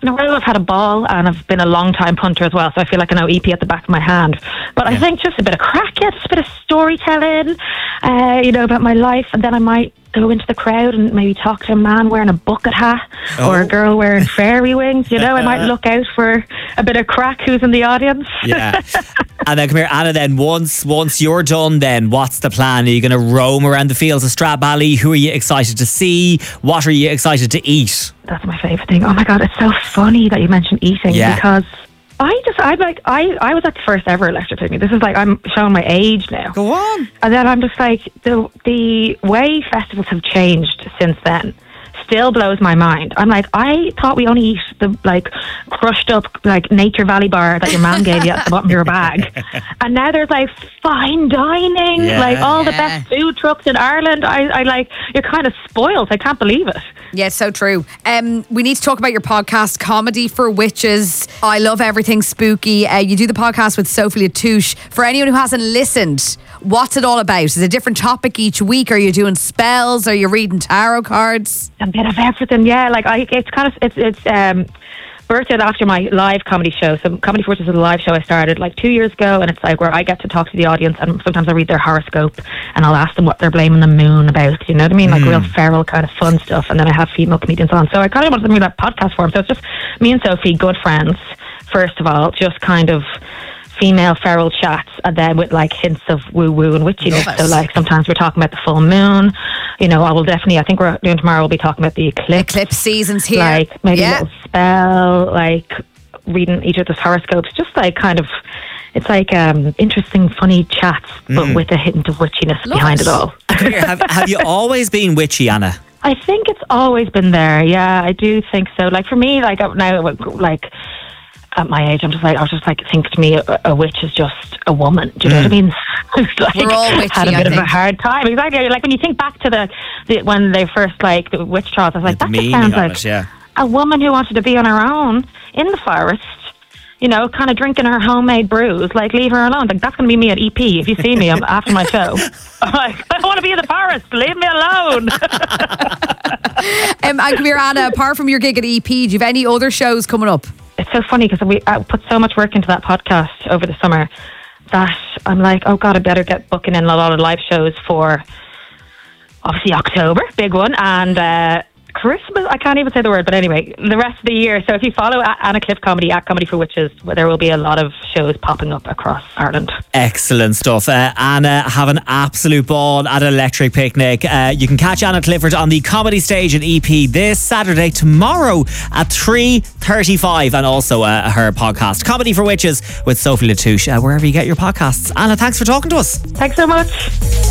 in a row. I've had a ball, and I've been a long time punter as well, so I feel like I know EP at the back of my hand. But I think just a bit of crack, just a bit of storytelling, about my life, and then I might go into the crowd and maybe talk to a man wearing a bucket hat or a girl wearing fairy wings. I might look out for a bit of crack who's in the audience. Yeah. And then come here, Anna, then once you're done, then what's the plan? Are you going to roam around the fields of Stradbally? Who are you excited to see? What are you excited to eat? That's my favourite thing. Oh my God, it's so funny that you mentioned eating because I was at the first ever Electric Picnic. This is like, I'm showing my age now. Go on. And then I'm just like, the way festivals have changed since then still blows my mind. I'm like, I thought we only eat the like crushed up like Nature Valley bar that your mom gave you at the bottom of your bag, and now there's like fine dining, like all the best food trucks in Ireland. I like, you're kind of spoiled. I can't believe it. Yeah, so true. We need to talk about your podcast, Comedy for Witches. I love everything spooky. You do the podcast with Sophie Latouche. For anyone who hasn't listened, what's it all about? Is it a different topic each week? Are you doing spells? Are you reading tarot cards? A bit of everything, yeah. Like it's birthed after my live comedy show. So Comedy for Witches is a live show I started like 2 years ago, and it's like where I get to talk to the audience, and sometimes I read their horoscope and I'll ask them what they're blaming the moon about. You know what I mean? Like real feral kind of fun stuff. And then I have female comedians on. So I kind of wanted to do that podcast form. So it's just me and Sophie, good friends. First of all, just kind of female feral chats, and then with like hints of woo-woo and witchiness. So like sometimes we're talking about the full moon. I think we're doing tomorrow, we'll be talking about the eclipse. Eclipse season's here. Like maybe a little spell, like reading each other's horoscopes. Just like kind of, it's like interesting, funny chats, but with a hint of witchiness behind it all. Have you always been witchy, Anna? I think it's always been there. Yeah, I do think so. Like for me, like now, like at my age, I was just like, think to me, a witch is just a woman. Do you know what I mean? Like, we're all witchy, had a bit of a hard time. Exactly. Like when you think back to the when they first like the witch trials, I was like, that just sounds like a woman who wanted to be on her own in the forest, kind of drinking her homemade brews. Like, leave her alone. Like, that's going to be me at EP. If you see me after my show, I'm like, I don't want to be in the forest. Leave me alone. And come here, Anna, apart from your gig at EP, do you have any other shows coming up? It's so funny because I put so much work into that podcast over the summer that I'm like, oh God, I better get booking in a lot of live shows for obviously October, big one, and Christmas, I can't even say the word, but anyway, the rest of the year. So if you follow Anna Cliff Comedy at Comedy for Witches, there will be a lot of shows popping up across Ireland. Excellent stuff. Anna, have an absolute ball at Electric Picnic. You can catch Anna Clifford on the comedy stage at EP this Saturday, tomorrow at 3:35, and also her podcast, Comedy for Witches with Sophie Latouche, wherever you get your podcasts. Anna, thanks for talking to us. Thanks so much.